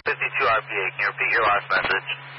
52 RPA. Can you repeat your last message?